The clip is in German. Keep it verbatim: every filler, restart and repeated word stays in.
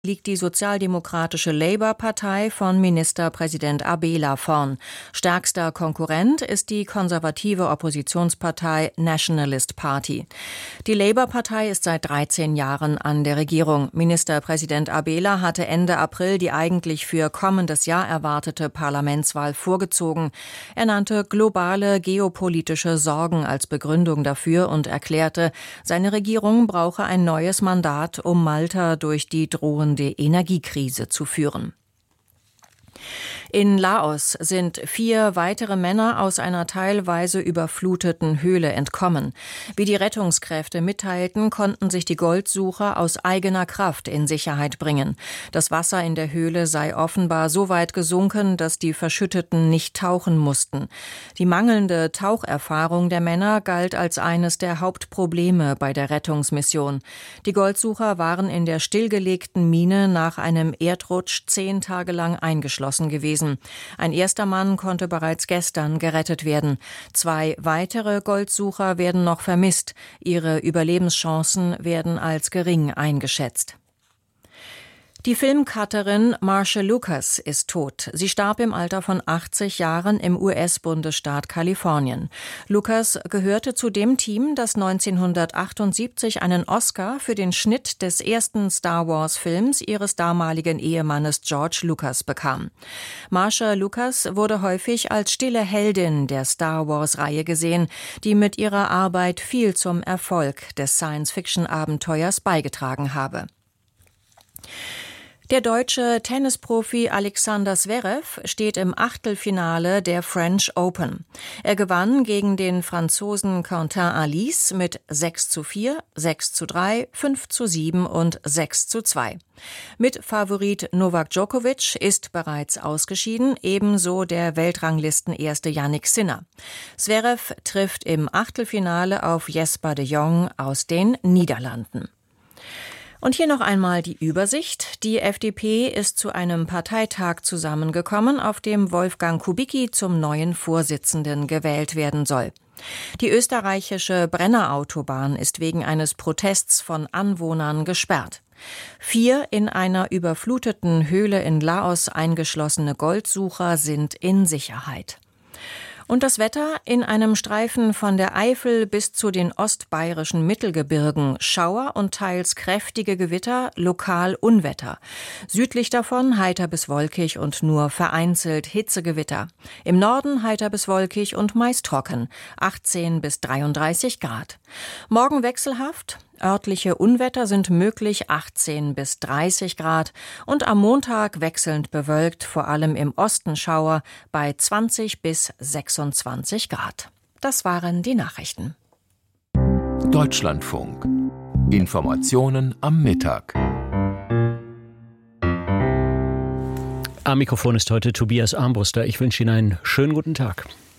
liegt die sozialdemokratische Labour-Partei von Ministerpräsident Abela vorn. Stärkster Konkurrent ist die konservative Oppositionspartei Nationalist Party. Die Labour-Partei ist seit dreizehn Jahren an der Regierung. Ministerpräsident Abela hatte Ende April die eigentlich für kommendes Jahr erwartete Parlamentswahl vorgezogen. Er nannte globale geopolitische Sorgen als Begründung dafür und erklärte, seine Regierung brauche ein neues Mandat, um Malta durch die drohende Energiekrise zu führen. In Laos sind vier weitere Männer aus einer teilweise überfluteten Höhle entkommen. Wie die Rettungskräfte mitteilten, konnten sich die Goldsucher aus eigener Kraft in Sicherheit bringen. Das Wasser in der Höhle sei offenbar so weit gesunken, dass die Verschütteten nicht tauchen mussten. Die mangelnde Taucherfahrung der Männer galt als eines der Hauptprobleme bei der Rettungsmission. Die Goldsucher waren in der stillgelegten Mine nach einem Erdrutsch zehn Tage lang eingeschlossen gewesen. Ein erster Mann konnte bereits gestern gerettet werden. Zwei weitere Goldsucher werden noch vermisst. Ihre Überlebenschancen werden als gering eingeschätzt. Die Filmcutterin Marsha Lucas ist tot. Sie starb im Alter von achtzig Jahren im U S-Bundesstaat Kalifornien. Lucas gehörte zu dem Team, das neunzehnhundertachtundsiebzig einen Oscar für den Schnitt des ersten Star-Wars-Films ihres damaligen Ehemannes George Lucas bekam. Marsha Lucas wurde häufig als stille Heldin der Star-Wars-Reihe gesehen, die mit ihrer Arbeit viel zum Erfolg des Science-Fiction-Abenteuers beigetragen habe. Der deutsche Tennisprofi Alexander Zverev steht im Achtelfinale der French Open. Er gewann gegen den Franzosen Quentin Halys mit sechs zu vier, sechs zu drei, fünf zu sieben und sechs zu zwei. Mit Favorit Novak Djokovic ist bereits ausgeschieden, ebenso der Weltranglistenerste Jannik Sinner. Zverev trifft im Achtelfinale auf Jesper de Jong aus den Niederlanden. Und hier noch einmal die Übersicht. Die F D P ist zu einem Parteitag zusammengekommen, auf dem Wolfgang Kubicki zum neuen Vorsitzenden gewählt werden soll. Die österreichische Brennerautobahn ist wegen eines Protests von Anwohnern gesperrt. Vier in einer überfluteten Höhle in Laos eingeschlossene Goldsucher sind in Sicherheit. Und das Wetter: in einem Streifen von der Eifel bis zu den ostbayerischen Mittelgebirgen Schauer und teils kräftige Gewitter, lokal Unwetter. Südlich davon heiter bis wolkig und nur vereinzelt Hitzegewitter. Im Norden heiter bis wolkig und meist trocken, achtzehn bis dreiunddreißig Grad. Morgen wechselhaft. Örtliche Unwetter sind möglich, achtzehn bis dreißig Grad. Und am Montag wechselnd bewölkt, vor allem im Osten Schauer, bei zwanzig bis sechsundzwanzig Grad. Das waren die Nachrichten. Deutschlandfunk. Informationen am Mittag. Am Mikrofon ist heute Tobias Armbruster. Ich wünsche Ihnen einen schönen guten Tag.